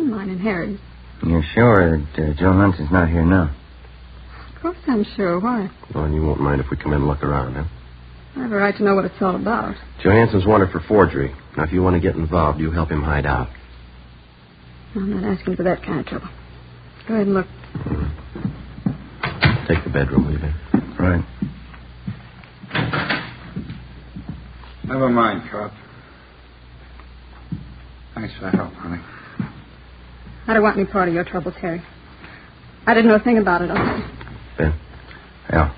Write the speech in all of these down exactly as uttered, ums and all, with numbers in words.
Mine and Harry's. You're sure that uh, Joe Hunson's not here now? Of course I'm sure. Why? Well, and you won't mind if we come in and look around, huh? I have a right to know what it's all about. Johansson's wanted for forgery. Now, if you want to get involved, you help him hide out. I'm not asking for that kind of trouble. Go ahead and look. Mm-hmm. Take the bedroom, will you, Ben? Right. Never mind, Cop. Thanks for the help, honey. I don't want any part of your trouble, Terry. I didn't know a thing about it, okay? Ben? Yeah.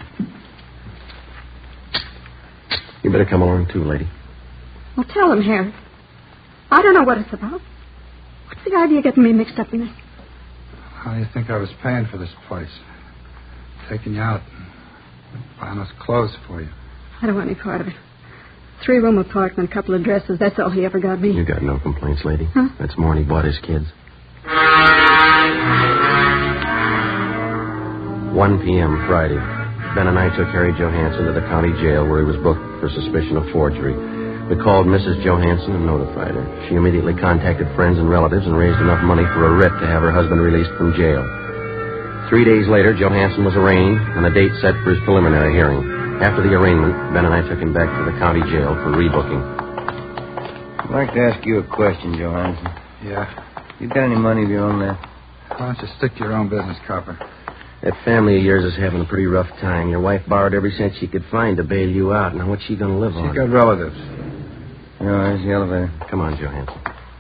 You better come along, too, lady. Well, tell him, Harry. I don't know what it's about. What's the idea of getting me mixed up in it? How do you think I was paying for this place? Taking you out and buying us clothes for you. I don't want any part of it. Three-room apartment, a couple of dresses. That's all he ever got me. You got no complaints, lady. Huh? That's more than he bought his kids. one p.m. Friday. Ben and I took Harry Johansson to the county jail where he was booked for suspicion of forgery. We called Missus Johansson and notified her. She immediately contacted friends and relatives and raised enough money for a writ to have her husband released from jail. Three days later, Johansson was arraigned and a date set for his preliminary hearing. After the arraignment, Ben and I took him back to the county jail for rebooking. I'd like to ask you a question, Johansson. Yeah? You got any money of your own there? Why don't you stick to your own business, Copper? That family of yours is having a pretty rough time. Your wife borrowed every cent she could find to bail you out. Now, what's she going to live on? She's got relatives. No, there's the elevator. Come on, Johansson.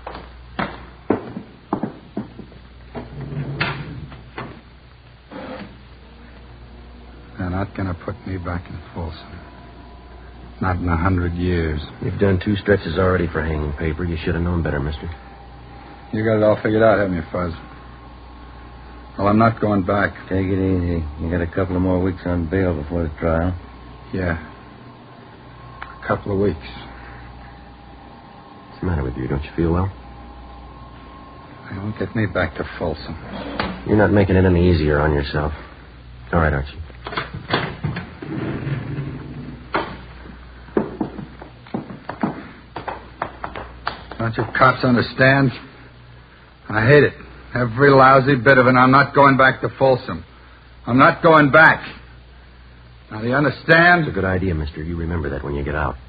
They're not going to put me back in Folsom. Not in a hundred years. You've done two stretches already for hanging paper. You should have known better, mister. You got it all figured out, haven't you, Fuzz? Well, I'm not going back. Take it easy. You got a couple of more weeks on bail before the trial. Yeah. A couple of weeks. What's the matter with you? Don't you feel well? They won't get me back to Folsom. You're not making it any easier on yourself. All right, Archie. Don't you cops understand? I hate it. Every lousy bit of it. I'm not going back to Folsom. I'm not going back. Now, do you understand? It's a good idea, mister. You remember that when you get out.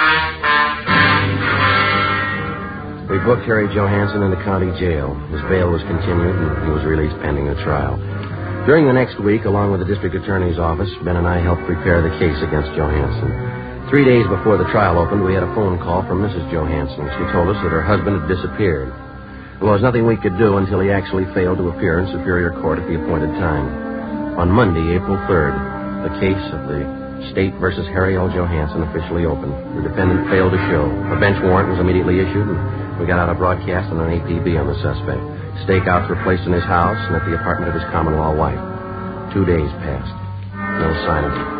We booked Harry Johansson in the county jail. His bail was continued, and he was released pending the trial. During the next week, along with the district attorney's office, Ben and I helped prepare the case against Johansson. Three days before the trial opened, we had a phone call from Missus Johansson. She told us that her husband had disappeared. Well, there was nothing we could do until he actually failed to appear in Superior Court at the appointed time. On Monday, April third, the case of the State versus Harry L. Johansson officially opened. The defendant failed to show. A bench warrant was immediately issued, and we got out a broadcast and an A P B on the suspect. Stakeouts were placed in his house and at the apartment of his common-law wife. Two days passed. No sign of him.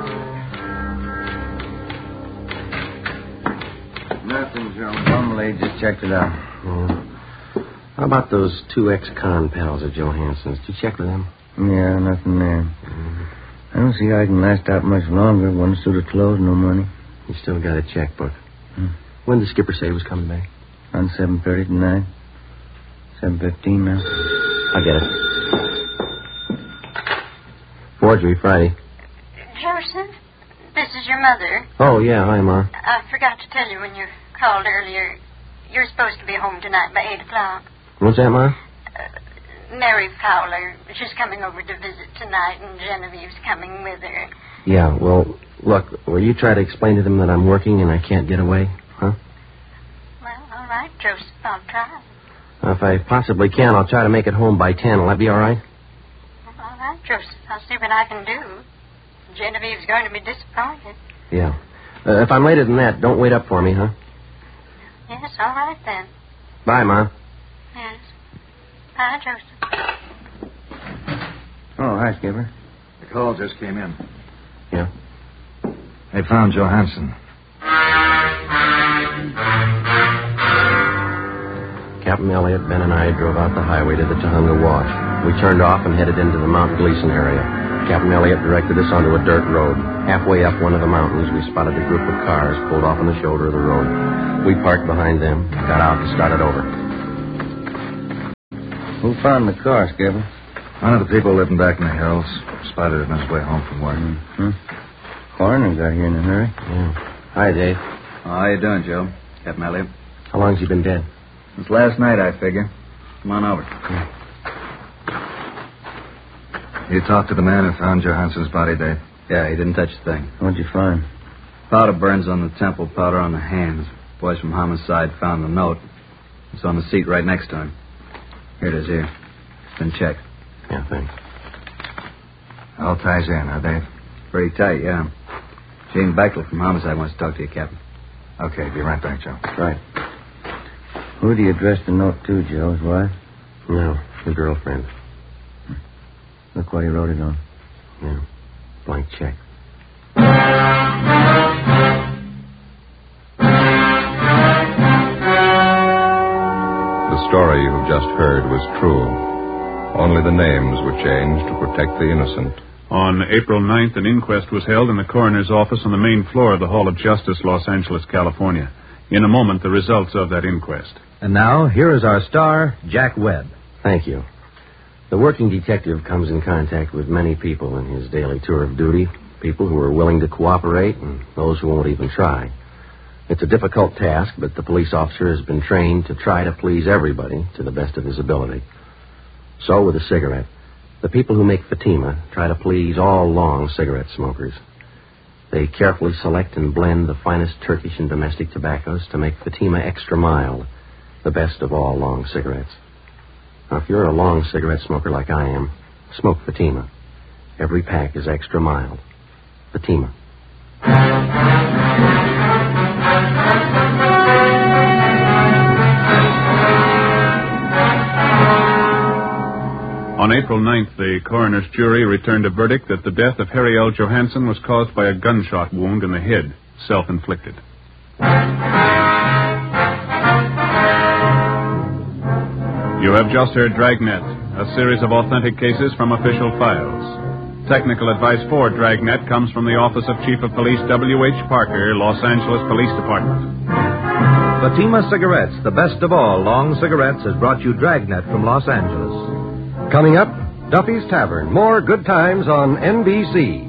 Nothing, Joe. Bumley just checked it out. Yeah. How about those two ex-con pals of Johansson's? Did you check with them? Yeah, nothing there. Mm-hmm. I don't see how I can last out much longer. One suit of clothes, no money. You still got a checkbook. Hmm. When did Skipper say he was coming back? On seven thirty tonight. seven fifteen now. I'll get it. Forgery, Friday. Joseph, this is your mother. Oh, yeah, hi, Ma. I forgot to tell you when you called earlier. You're supposed to be home tonight by eight o'clock. What's that, Ma? Uh, Mary Fowler. She's coming over to visit tonight, and Genevieve's coming with her. Yeah, well, look, will you try to explain to them that I'm working and I can't get away, huh? Well, all right, Joseph, I'll try. Uh, if I possibly can, I'll try to make it home by ten. Will that be all right? Well, all right, Joseph, I'll see what I can do. Genevieve's going to be disappointed. Yeah. Uh, if I'm later than that, don't wait up for me, huh? Yes, all right, then. Bye, Ma. Yes. Bye, Joseph. Oh, hi, Skipper. The call just came in. Yeah? They found Johansson. Captain Elliott, Ben, and I drove out the highway to the Tujunga Wash. We turned off and headed into the Mount Gleason area. Captain Elliott directed us onto a dirt road. Halfway up one of the mountains, we spotted a group of cars pulled off on the shoulder of the road. We parked behind them, got out, and started over. Who found the car, Skipper? One of the people living back in the hills spotted it on his way home from work. Mm-hmm. Coroner got here in a hurry. Yeah. Hi, Dave. How you doing, Joe? Captain Elliott. How long's he been dead? Since last night, I figure. Come on over. Yeah. You talked to the man who found Johansson's body, Dave? Yeah, he didn't touch a thing. What'd you find? Powder burns on the temple, powder on the hands. Boys from homicide found the note. It's on the seat right next to him. Here it is, here. It's been checked. Yeah, thanks. All ties in, huh, Dave? Pretty tight, yeah. Gene Bechtel from homicide wants to talk to you, Captain. Okay, be right back, Joe. Right. Who do you address the note to, Joe? His wife? No, his girlfriend. Look what he wrote it on. Yeah. Blank check. The story you've just heard was true. Only the names were changed to protect the innocent. On April ninth, an inquest was held in the coroner's office on the main floor of the Hall of Justice, Los Angeles, California. In a moment, the results of that inquest. And now, here is our star, Jack Webb. Thank you. The working detective comes in contact with many people in his daily tour of duty. People who are willing to cooperate and those who won't even try. It's a difficult task, but the police officer has been trained to try to please everybody to the best of his ability. So with a cigarette, the people who make Fatima try to please all long cigarette smokers. They carefully select and blend the finest Turkish and domestic tobaccos to make Fatima extra mild, the best of all long cigarettes. Now, if you're a long cigarette smoker like I am, smoke Fatima. Every pack is extra mild. Fatima. On April ninth, the coroner's jury returned a verdict that the death of Harry L. Johansson was caused by a gunshot wound in the head, self-inflicted. You have just heard Dragnet, a series of authentic cases from official files. Technical advice for Dragnet comes from the Office of Chief of Police W H Parker, Los Angeles Police Department. Fatima Cigarettes, the best of all long cigarettes, has brought you Dragnet from Los Angeles. Coming up, Duffy's Tavern. More good times on N B C.